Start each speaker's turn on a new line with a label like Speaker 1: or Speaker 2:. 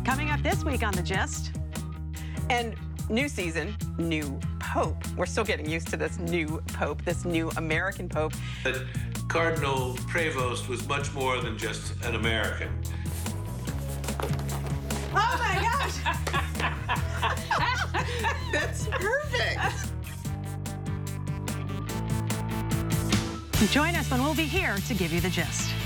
Speaker 1: Coming up this week on The Gist. And new season, new pope. We're still getting used to this new pope, this new American pope.
Speaker 2: But Cardinal Prevost was much more than just an American.
Speaker 1: Oh my gosh!
Speaker 3: That's perfect.
Speaker 1: Join us when we'll be here to give you the gist.